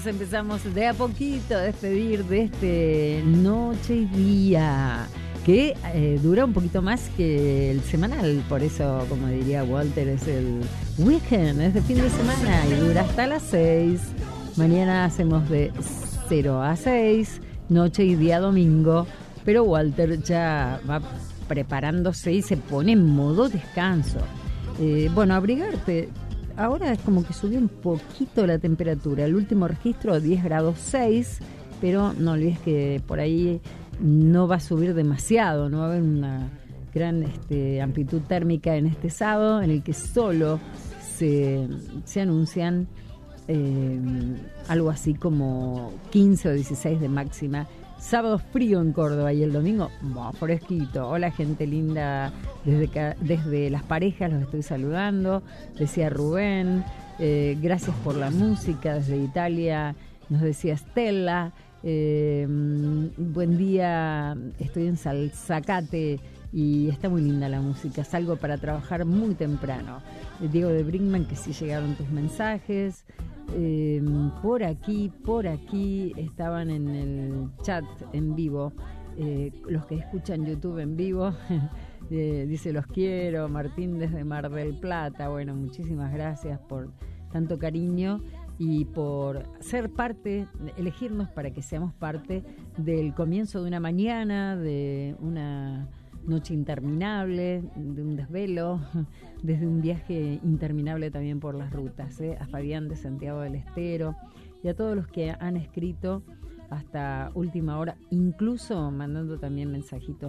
empezamos de a poquito a despedir de este Noche y Día, que dura un poquito más que el semanal, por eso, como diría Walter, es el weekend, es de fin de semana y dura hasta las 6. Mañana hacemos de 0 a 6, noche y día domingo, pero Walter ya va preparándose y se pone en modo descanso. Bueno, abrigarte. Ahora es como que subió un poquito la temperatura. El último registro 10 grados 6, pero no olvides que por ahí no va a subir demasiado, no va a haber una gran amplitud térmica en este sábado, en el que solo se anuncian algo así como 15 o 16 de máxima. Sábado frío en Córdoba y el domingo fresquito. Hola gente linda, desde Las Parejas los estoy saludando, decía Rubén, gracias por la música, desde Italia nos decía Stella, buen día, estoy en Salzacate y está muy linda la música, salgo para trabajar muy temprano. Diego de Brinkman, que sí llegaron tus mensajes. Por aquí estaban en el chat en vivo, los que escuchan YouTube en vivo. Dice los quiero, Martín desde Mar del Plata. Bueno, muchísimas gracias por tanto cariño y por ser parte, elegirnos para que seamos parte del comienzo de una mañana, de una noche interminable, de un desvelo, desde un viaje interminable también por las rutas, a Fabián de Santiago del Estero y a todos los que han escrito hasta última hora, incluso mandando también mensajitos